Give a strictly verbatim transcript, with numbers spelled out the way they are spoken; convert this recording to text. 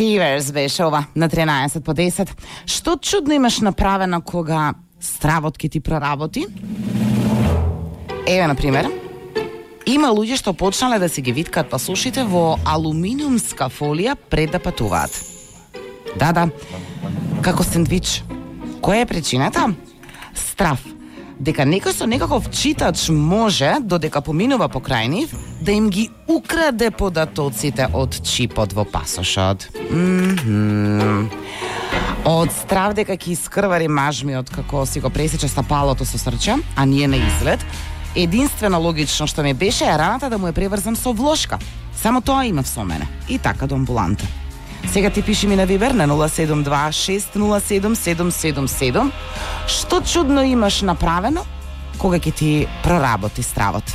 Shivers беше ова на тринаесет по десет. Што чудно имаш направено кога стравот ке ти проработи? Еве, на пример, има луѓе што почнале да си ги виткаат пасошите во алуминиумска фолија пред да патуваат. Да, да, како сендвич. Која е причината? Страв. Дека некој со некаков читач може, додека поминува покрај нив, да им ги украде податоците од чипот во пасошот. Mm-hmm. Од страв дека ќе искрвари мажмиот како си го пресече стапалото со срче, а ние на излет, единствено логично што ми беше е раната да му е преврзам со влошка. Само тоа имав со мене. И така до амбуланта. Сега ти пиши ми на Вибер на нула седум два шест нула седум седум седум седум што чудно имаш направено кога ќе ти проработи стравот.